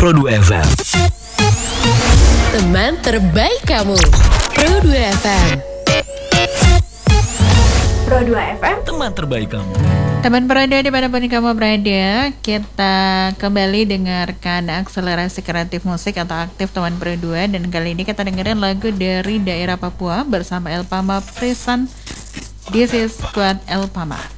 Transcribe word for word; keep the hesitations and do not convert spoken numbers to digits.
Pro dua F M. Teman terbaik kamu, Pro dua F M. Pro dua F M, Teman terbaik kamu. Teman berada dimanapun kamu berada, kita kembali dengarkan akselerasi kreatif musik atau aktif teman Pro dua. Dan kali ini kita dengerin lagu dari daerah Papua bersama Elpama Prisan. This is buat Elpama.